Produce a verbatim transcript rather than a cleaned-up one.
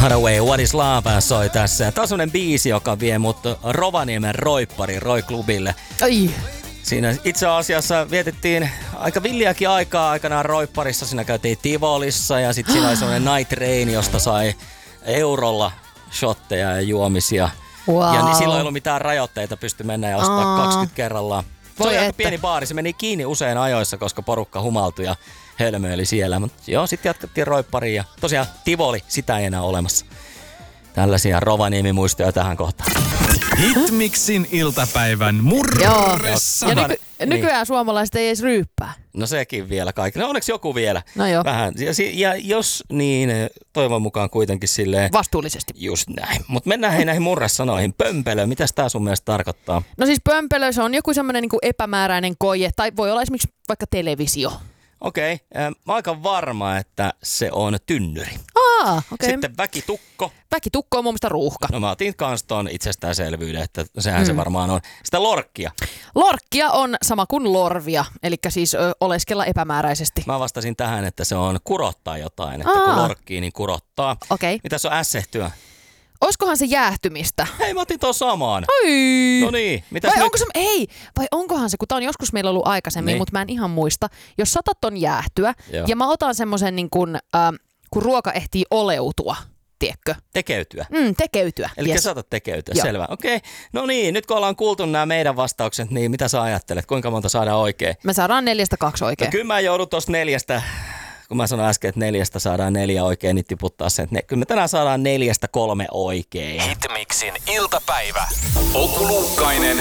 Hathaway, What is Love soi tässä. Tämä on sellainen biisi, joka vie mut Rovaniemen Roippari Roiklubille. Ai. Siinä itse asiassa vietettiin aika villiäkin aikaa aikanaan Roipparissa. Siinä käytiin Tivolissa ja sitten siinä oli sellainen night train, josta sai eurolla shotteja ja juomisia. Wow. Ja niin silloin ei ollut mitään rajoitteita, pystyi mennä ja ostaa Aa. kaksikymmentä kerrallaan. Se Voi oli aika että. pieni baari, se meni kiinni usein ajoissa, koska porukka humaltui ja hölmöili siellä. Mutta joo, sitten jatkettiin Roippariin ja tosiaan Tivoli, sitä ei enää olemassa. Tällaisia Rovaniemi-muistoja tähän kohtaan. Hitmixin iltapäivän murressa. Ja nyky- Niin. nykyään suomalaiset ei edes ryyppää. No sekin vielä kaikille. No onneksi joku vielä. No joo. Vähän. Ja, si- ja jos niin, toivon mukaan kuitenkin silleen. Vastuullisesti. Just näin. Mutta mennään hei näihin murresanoihin. Pömpelö, mitäs tää sun mielestä tarkoittaa? No siis pömpelö, se on joku semmoinen niinku epämääräinen koie, tai voi olla esimerkiksi vaikka televisio. Okei, okay. Mä oon aika varma, että se on tynnyri. Aa, okei. Okay. Sitten väkitukko. Väkitukko on mun mielestä ruuhka. No mä otin kans ton itsestäänselvyyden, että sehän mm. se varmaan on. Sitä lorkkia. Lorkkia on sama kuin lorvia, eli siis ö, oleskella epämääräisesti. Mä vastasin tähän, että se on kurottaa jotain. Että Aa. kun lorkkii, niin kurottaa. Okei. Okay. Mitäs on ässehtyä? Oiskohan se jäähtymistä? Hei, mä otin ton samaan. Oi. No niin, mitäs Vai nyt? onko se, hei, vai onkohan se, kun tää on joskus meillä ollut aikaisemmin, Niin. mutta mä en ihan muista. Jos satat ton jäähtyä, Joo. ja mä otan semmosen niin kun, äh, kun ruoka ehtii oleutua, tiedätkö? Tekeytyä. Mm, tekeytyä. Eli Yes. saatat tekeytyä, Joo. selvä. Okei, okay. No niin, nyt kun ollaan kuultu nämä meidän vastaukset, niin mitä sä ajattelet? Kuinka monta saadaan oikein? Me saadaan neljästä kaksi oikein. No kyllä mä joudun tosta neljästä, kun mä sanoin äsken, että neljästä saadaan neljä oikein, niin tiputtaa sen. Ne, kyllä me tänään saadaan neljästä kolme oikein. Hitmixin iltapäivä. Oku Luukkainen